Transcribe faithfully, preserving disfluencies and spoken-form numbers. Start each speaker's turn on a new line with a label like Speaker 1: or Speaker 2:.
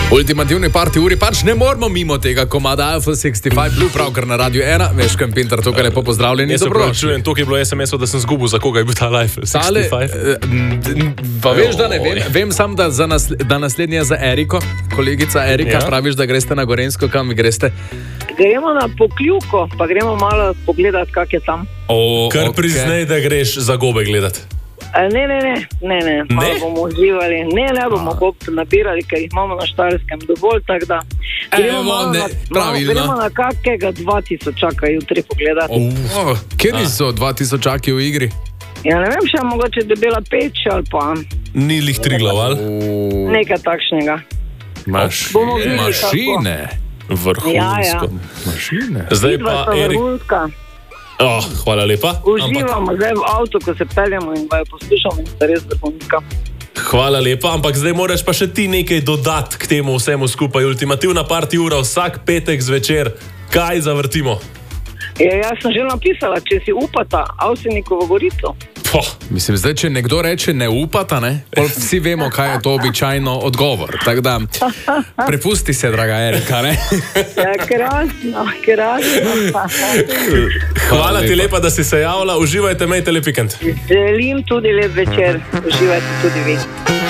Speaker 1: Ultimativni party uri pač ne moramo mimo tega komada Alpha šestdeset pet Blue, pravkar na Radio ena. Veš, kam Pinter, tukaj lepo pozdravljeni.
Speaker 2: Jaz se pravičujem, tukaj je bilo es em es-ov, da sem zgubil, za koga je bil ta Alpha šestdeset pet.
Speaker 1: Pa veš, da ne vem. Vem sam, da, za nas, da naslednje je za Eriko, kolegica Erika, ja. Praviš, da greste na Gorenjsko, kam greste?
Speaker 3: Gremo na Pokljuko, pa gremo malo pogledati, kak je tam.
Speaker 1: O,
Speaker 2: Kar
Speaker 1: okay.
Speaker 2: Priznej, da greš za gobe gledati.
Speaker 3: Ne, ne, ne, ne, ne, malo
Speaker 2: Ne?
Speaker 3: bomo uživali, ne, ne bomo gob nabirali, ker jih imamo na Štajerskem dovolj, tako da gremo,
Speaker 1: Evo,
Speaker 3: malo
Speaker 1: ne,
Speaker 3: na,
Speaker 1: pravilno.
Speaker 3: gremo na kakega dva tisočaka jutri pogledati.
Speaker 1: Oh, kjer so dva tisočaki v igri?
Speaker 3: Ja, ne vem, še mogoče Debela peč ali pa
Speaker 2: Ni lih Triglav, ali?
Speaker 1: Oh,
Speaker 3: nekaj takšnega.
Speaker 1: maš,
Speaker 3: Bomo videli,
Speaker 1: mašine.
Speaker 2: Vrhunsko.
Speaker 3: Ja, ja.
Speaker 1: Mašine.
Speaker 2: Zdaj
Speaker 3: Vidva
Speaker 2: pa,
Speaker 3: sta
Speaker 2: Erik,
Speaker 3: vrhunska.
Speaker 2: oh, hvala lepa.
Speaker 3: Uživamo zdaj v avtu, ko se peljemo in ga poslušamo in sta res vrhunska.
Speaker 2: Hvala lepa, ampak zdaj moraš pa še ti nekaj dodati k temu vsemu skupaj. Ultimativna party ura vsak petek zvečer. Kaj zavrtimo?
Speaker 3: Ja, jaz sem že napisala, če si upata Avsenikovo gorico.
Speaker 2: Poh.
Speaker 1: Mislim, zdaj, če nekdo reče ne upata, ne, pol vsi vemo, kaj je to običajno odgovor. Tako da, prepusti se, draga Erika, ne?
Speaker 3: Ja, krasno, krasno.
Speaker 2: Hvala ti lepa, da si se javila. Uživajte, imejte lep vikend.
Speaker 3: Želim tudi lep večer. Uživajte tudi vi.